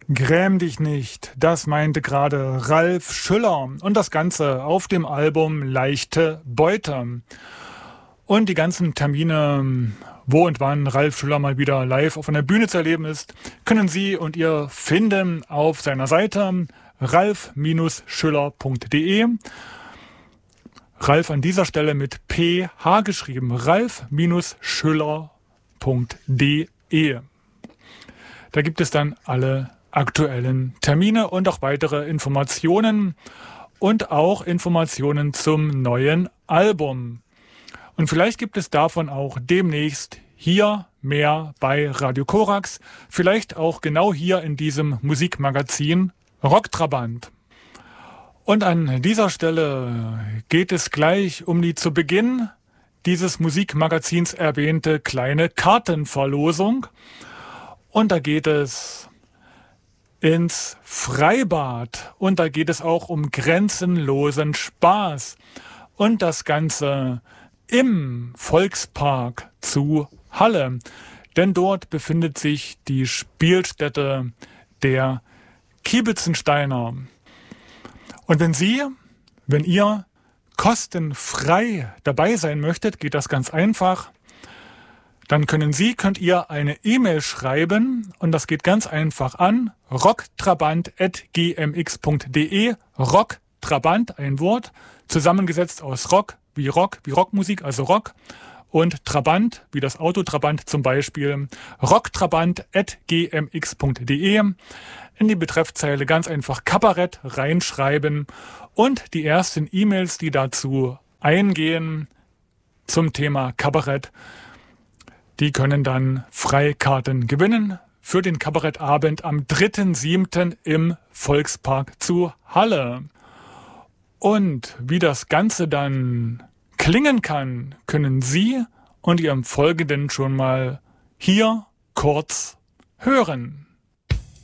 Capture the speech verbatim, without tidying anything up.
Gräm dich nicht, das meinte gerade Ralf Schüller und das Ganze auf dem Album Leichte Beute. Und die ganzen Termine, wo und wann Ralf Schüller mal wieder live auf einer Bühne zu erleben ist, können Sie und ihr finden auf seiner Seite ralf Schüller punkt de. Ralf an dieser Stelle mit P H geschrieben, ralf Schüller punkt de. Da gibt es dann alle aktuellen Termine und auch weitere Informationen und auch Informationen zum neuen Album. Und vielleicht gibt es davon auch demnächst hier mehr bei Radio Korax, vielleicht auch genau hier in diesem Musikmagazin Rocktrabant. Und an dieser Stelle geht es gleich um die zu Beginn dieses Musikmagazins erwähnte kleine Kartenverlosung. Und da geht es ins Freibad und da geht es auch um grenzenlosen Spaß und das Ganze im Volkspark zu Halle, denn dort befindet sich die Spielstätte der Kiebitzensteiner. Und wenn Sie, wenn ihr kostenfrei dabei sein möchtet, geht das ganz einfach. Dann können Sie, könnt ihr eine E-Mail schreiben und das geht ganz einfach an rocktrabant at g m x punkt de. Rocktrabant, ein Wort, zusammengesetzt aus Rock, wie Rock, wie Rockmusik, also Rock, und Trabant, wie das Auto Trabant zum Beispiel, rocktrabant at g m x punkt de. In die Betreffzeile ganz einfach Kabarett reinschreiben und die ersten E-Mails, die dazu eingehen zum Thema Kabarett, die können dann Freikarten gewinnen für den Kabarettabend am dritten siebten im Volkspark zu Halle. Und wie das Ganze dann klingen kann, können Sie und ihr im Folgenden schon mal hier kurz hören.